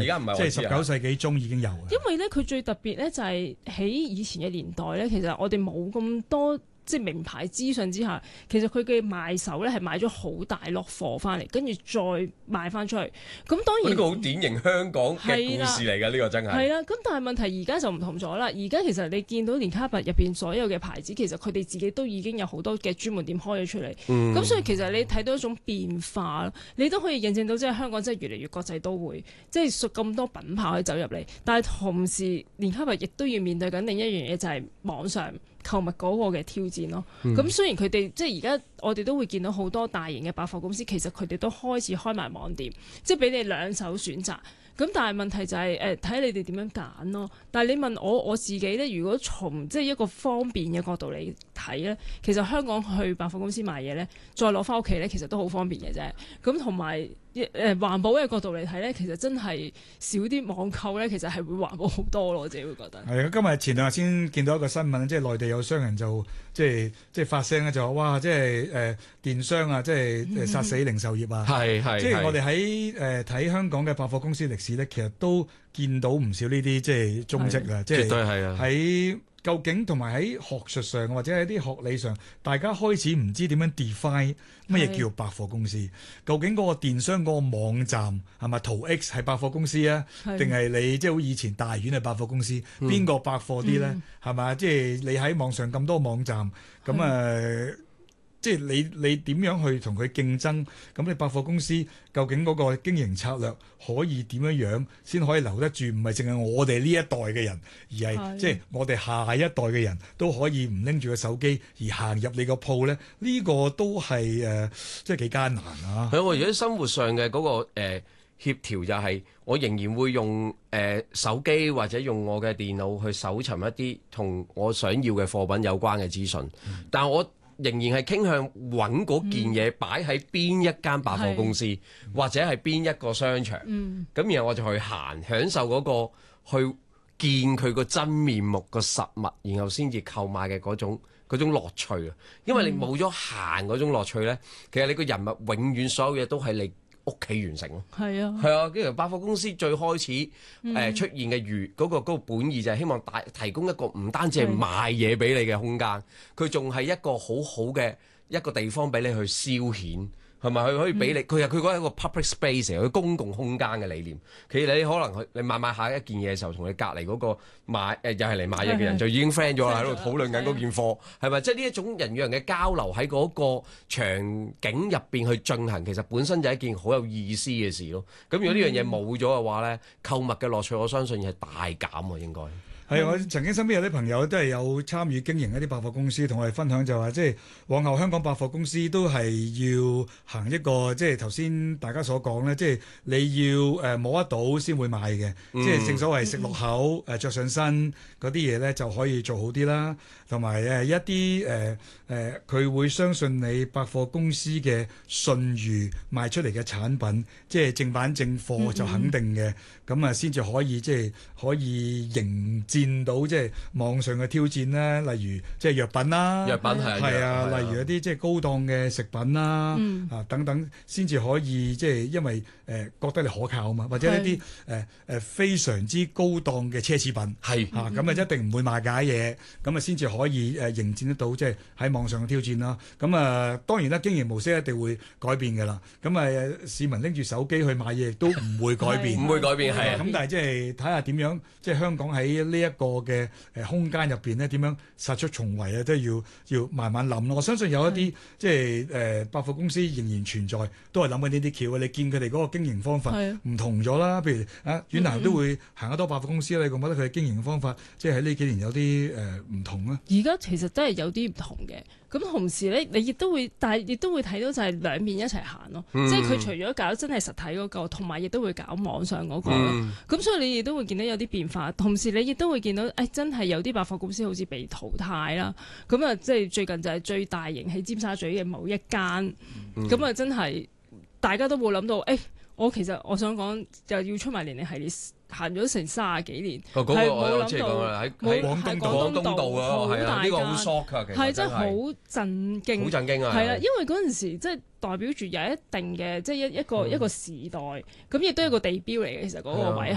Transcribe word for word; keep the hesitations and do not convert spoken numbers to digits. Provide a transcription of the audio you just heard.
家唔係即係十九世紀中已經有嘅。 因為咧，佢最特別咧就係喺以前嘅年代咧，其實我哋冇咁多。即係名牌資訊之下，其實佢嘅賣手咧係買咗好大落貨翻嚟，跟住再賣翻出去。咁當然呢個好典型香港嘅故事嚟㗎，呢個真係。 係啦，咁但係問題而家就唔同咗啦。而家其實你見到連卡佛入邊所有嘅牌子，其實佢哋自己都已經有好多嘅專門店開咗出嚟。咁、嗯、所以其實你睇到一種變化，你都可以印證到即係香港真係越嚟越國際都會，即係咁多品牌可以走入嚟。但係同時，連卡佛亦都要面對緊另一樣嘢，就係網上購物嗰個嘅挑戰咯，咁、嗯、雖然佢哋即係而家我哋都會見到好多大型嘅百貨公司，其實佢哋都開始開埋網店，即係俾你兩手選擇。咁但係問題就係誒睇你哋點樣揀咯。但係你問我我自己咧，如果從即係一個方便嘅角度嚟睇咧，其實香港去百貨公司買嘢咧，再攞翻屋企咧，其實都好方便嘅啫。咁同埋誒環保嘅角度嚟睇咧，其實真係少啲網購咧，其實係會環保好多咯。我自己會覺得。 係啊，今日前兩日先見到一個新聞，即係內地有商人就即係即係發聲咧，就話哇，即係誒、呃、電商啊，即係誒殺死零售業啊。係係、嗯。即係我哋喺誒睇香港嘅百貨公司歷史咧，其實都見到唔少呢啲即係蹤跡啊。即係絕對係啊。喺究竟同埋喺學術上或者喺啲學理上，大家開始唔知點樣 define 乜嘢叫百貨公司？究竟嗰個電商嗰個網站係咪淘 X 係百貨公司啊？定係你即係好以前大丸係百貨公司？邊、嗯、個百貨啲咧？係嘛、嗯？即係你喺網上咁多網站，咁誒，即係你你點樣去同佢競爭？咁你百貨公司究竟嗰個經營策略可以點樣樣先可以留得住？唔係淨係我哋呢一代嘅人，而係即係我哋下一代嘅人都可以唔拎住個手機而行入你個鋪咧？呢、這個都係誒、呃，即係幾艱難啊！ 係我而家生活上嘅嗰、那個誒、呃、協調就係，我仍然會用誒、呃、手機或者用我嘅電腦去搜尋一啲同我想要嘅貨品有關嘅資訊，嗯、但係我仍然係傾向揾嗰件嘢擺喺邊一間百貨公司，嗯、或者係邊一個商場，咁、嗯、然後我就去行，享受嗰個去見佢個真面目個實物，然後先至購買嘅嗰種嗰種樂趣啊！因為你冇咗行嗰種樂趣咧，其實你個人物永遠所有嘢都係你屋企完成咯。係啊，係啊，跟住百貨公司最開始誒、呃、出現嘅原嗰個嗰個本意就係希望大提供一個唔單止係賣嘢俾你嘅空間，佢仲係一個好好嘅一個地方俾你去消遣。係咪佢可以俾你？佢又佢嗰係一個 public space 嚟，佢公共空間嘅理念。其實你可能去你買買下一件嘢嘅時候，同你隔離嗰個買誒、呃、又係嚟買嘢嘅人就已經 friend 咗啦，喺度討論緊嗰件貨，係咪？即係呢一種人與人嘅交流喺嗰個場景入邊去進行，其實本身就係一件好有意思嘅事咯。咁如果呢樣嘢冇咗嘅話咧，購物嘅樂趣我相信係大減啊，應該。 係，我曾經身邊有啲朋友都係有參與經營一啲百貨公司，同我哋分享就話，即係往後香港百貨公司都係要行一個，即係頭先大家所講咧，即係你要誒摸得到先會買嘅，嗯、即係正所謂食落口誒著上身嗰啲嘢咧就可以做好啲啦，同埋誒一啲誒誒佢會相信你百貨公司嘅信譽賣出嚟嘅產品，即係正版正貨就肯定嘅，咁啊先至可以即係可以迎見到即係網上嘅挑戰咧，例如即係藥品啦，藥品係係啊，例如一啲即係高檔嘅食品啦，嗯、啊等等，先至可以即係因為誒、呃、覺得你可靠啊嘛，或者一啲誒誒非常之高檔嘅奢侈品係嚇，咁啊一定唔會賣假嘢，咁啊先至可以誒迎戰得到即係喺網上嘅挑戰啦。咁啊當然啦，經營模式一定會改變㗎啦。咁啊市民拎住手機去買嘢亦都唔會改變，唔會改變係啊。咁但係即係睇下點樣，即係香港喺呢一個嘅誒空間入邊咧，點樣殺出重圍啊？都要要慢慢諗咯。我相信有一啲即係誒百貨公司仍然存在，都係諗緊呢啲橋啊。你見佢哋嗰個經營方法唔同咗啦。譬如啊，遠南都會行得多百貨公司啦。你覺得佢嘅經營方法即係喺呢幾年有啲誒唔同啊？ 而家其實都係有啲唔同嘅。咁同時咧，你亦都會，但係亦都會睇到就係兩面一齊行咯。嗯、即係佢除咗搞真係實體嗰、那個，同埋亦都會搞網上嗰、那個。咁、嗯、所以你亦都會見到有啲變化。同時你亦都會見到，誒、哎、真係有啲百貨公司好似被淘汰啦。咁啊，即係最近就係最大型喺尖沙咀嘅某一間。咁啊、嗯，真係大家都冇諗到，誒、哎、我其實我想講又要出埋年齡系列。行咗成三十幾年，係冇諗到喺喺廣東廣東道啊，係啊，呢個好 shock 㗎，其實係真係好震驚， 好震驚啊！ 係啦，因為嗰陣時即係代表住有一定嘅即係一一個一個時代，咁亦都係一個地標嚟嘅。其實嗰個位係